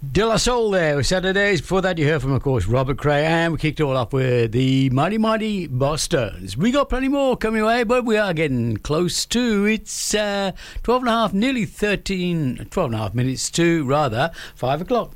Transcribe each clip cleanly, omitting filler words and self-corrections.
De La Soul there with Saturdays. Before that, you heard from, of course, Robert Cray, and we kicked it all off with the Mighty Mighty Bosstones. We got plenty more coming away, but we are getting close to. It's 12 and a half, nearly 12 and a half minutes to, 5 o'clock.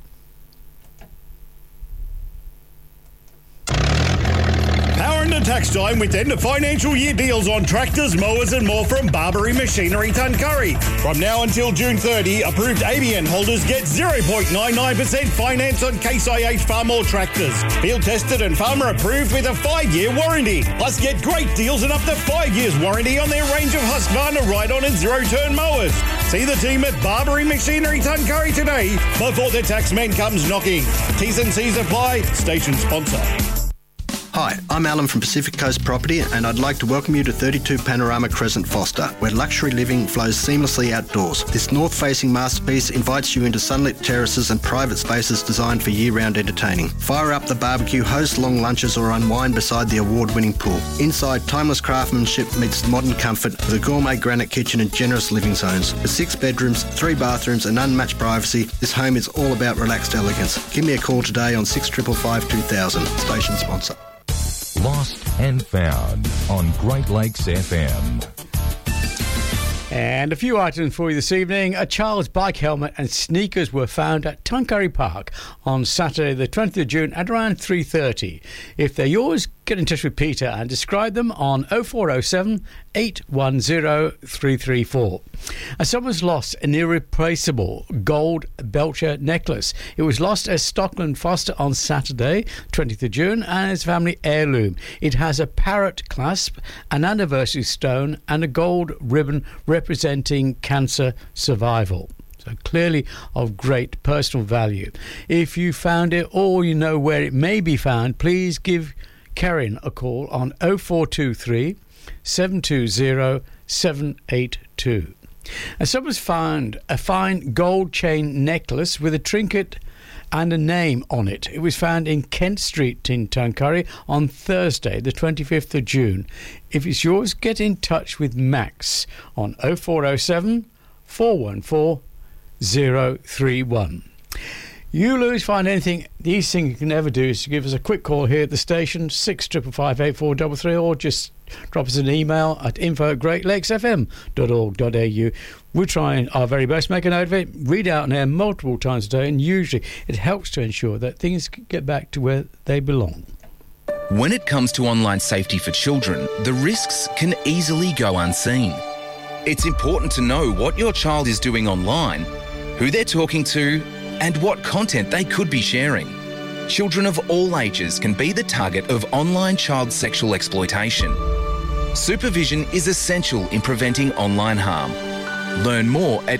Power into tax time with end of financial year deals on tractors, mowers and more from Barbary Machinery Tuncurry. From now until June 30, approved ABN holders get 0.99% finance on Case IH Farmall tractors. Field tested and farmer approved with a 5-year warranty. Plus get great deals and up to 5 years warranty on their range of Husqvarna ride-on and zero-turn mowers. See the team at Barbary Machinery Tuncurry today before the taxman comes knocking. T's and C's apply. Station sponsor. Hi, I'm Alan from Pacific Coast Property, and I'd like to welcome you to 32 Panorama Crescent Foster, where luxury living flows seamlessly outdoors. This north-facing masterpiece invites you into sunlit terraces and private spaces designed for year-round entertaining. Fire up the barbecue, host long lunches, or unwind beside the award-winning pool. Inside, timeless craftsmanship meets modern comfort with a gourmet granite kitchen and generous living zones. With 6 bedrooms, 3 bathrooms and unmatched privacy, this home is all about relaxed elegance. Give me a call today on 6555 2000. Station sponsor. Lost and Found on Great Lakes FM. And a few items for you this evening. A child's bike helmet and sneakers were found at Tuncurry Park on Saturday the 20th of June at around 3:30. If they're yours, get in touch with Peter and describe them on 0407 810 334. And someone's lost an irreplaceable gold Belcher necklace. It was lost at Stockland Foster on Saturday, 20th of June, and it's a family heirloom. It has a parrot clasp, an anniversary stone, and a gold ribbon representing cancer survival. So clearly of great personal value. If you found it or you know where it may be found, please give Karen a call on 0423 720 782. And someone's found a fine gold chain necklace with a trinket and a name on it. It was found in Kent Street in Tuncurry on Thursday, the 25th of June. If it's yours, get in touch with Max on 0407 414 031. You lose, find anything, the easiest thing you can ever do is to give us a quick call here at the station, 6555 8433, or just drop us an email at info@greatlakesfm.org.au. We'll try our very best, make a note of it, read out on air multiple times a day, and usually it helps to ensure that things get back to where they belong. When it comes to online safety for children, the risks can easily go unseen. It's important to know what your child is doing online, who they're talking to, and what content they could be sharing. Children of all ages can be the target of online child sexual exploitation. Supervision is essential in preventing online harm. Learn more at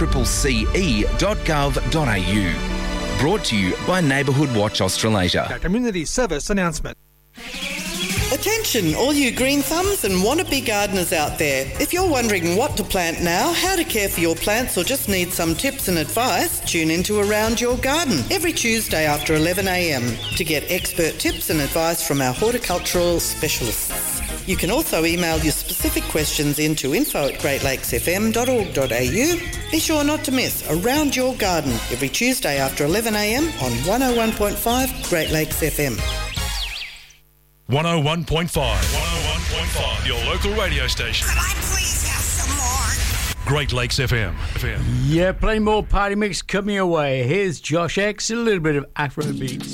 accce.gov.au. Brought to you by Neighbourhood Watch Australasia. A community service announcement. Attention, all you green thumbs and wannabe gardeners out there. If you're wondering what to plant now, how to care for your plants, or just need some tips and advice, tune into Around Your Garden every Tuesday after 11 a.m. to get expert tips and advice from our horticultural specialists. You can also email your specific questions into info@greatlakesfm.org.au. Be sure not to miss Around Your Garden every Tuesday after 11 a.m. on 101.5 Great Lakes FM. 101.5. 101.5. Your local radio station. Could I please have some more? Great Lakes FM. Yeah, plenty more party mix coming your way. Here's Josh X, a little bit of Afrobeats.